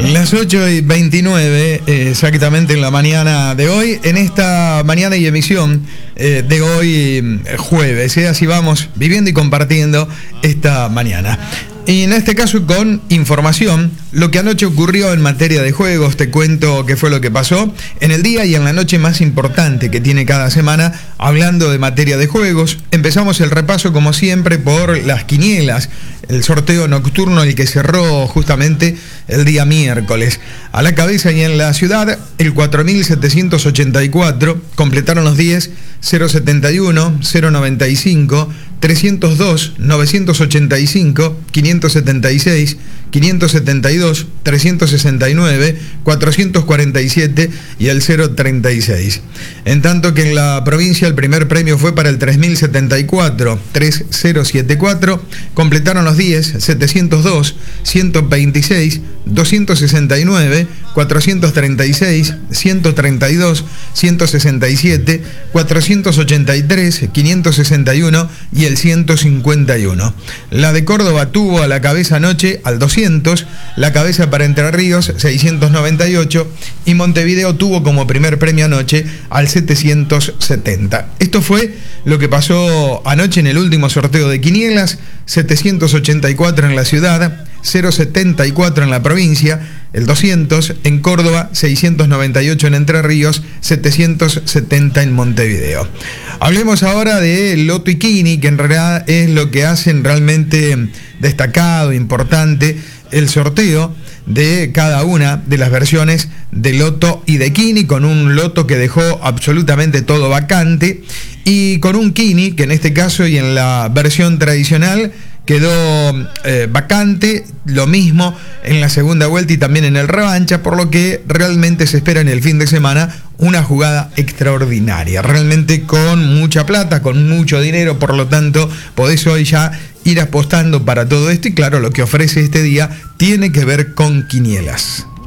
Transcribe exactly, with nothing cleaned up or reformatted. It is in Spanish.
Las ocho y veintinueve, eh, exactamente en la mañana de hoy, en esta mañana y emisión eh, de hoy jueves, ¿eh? Así vamos viviendo y compartiendo esta mañana. Y en este caso con información, lo que anoche ocurrió en materia de juegos, te cuento qué fue lo que pasó en el día y en la noche más importante que tiene cada semana, hablando de materia de juegos. Empezamos el repaso como siempre por las quinielas, el sorteo nocturno, el que cerró justamente el día miércoles. A la cabeza y en la ciudad, el cuatro mil setecientos ochenta y cuatro, completaron los diez, cero setenta y uno, cero noventa y cinco, trescientos dos, novecientos ochenta y cinco, quinientos setenta y seis, quinientos setenta y dos, trescientos sesenta y nueve, cuatrocientos cuarenta y siete y el cero treinta y seis. En tanto que en la provincia el primer premio fue para el tres mil setenta y cuatro, tres mil setenta y cuatro, completaron los diez, setecientos dos, ciento veintiséis, doscientos sesenta y nueve, cuatrocientos treinta y seis, ciento treinta y dos, ciento sesenta y siete, cuatrocientos ochenta y tres, quinientos sesenta y uno y el ciento cincuenta y uno. La de Córdoba tuvo a la cabeza anoche al doscientos, la cabeza para Entre Ríos seiscientos noventa y ocho y Montevideo tuvo como primer premio anoche al setecientos setenta. Esto fue lo que pasó anoche en el último sorteo de quinielas: setecientos ochenta y cuatro en la ciudad, cero setenta y cuatro en la provincia, el doscientos en Córdoba, seiscientos noventa y ocho en Entre Ríos, setecientos setenta en Montevideo. Hablemos ahora de Loto y Kini, que en realidad es lo que hacen realmente destacado, importante, el sorteo de cada una de las versiones de Loto y de Kini, con un Loto que dejó absolutamente todo vacante y con un Kini que en este caso y en la versión tradicional quedó eh, vacante, lo mismo en la segunda vuelta y también en el revancha, por lo que realmente se espera en el fin de semana una jugada extraordinaria, realmente con mucha plata, con mucho dinero, por lo tanto podés hoy ya ir apostando para todo esto y claro, lo que ofrece este día tiene que ver con quinielas.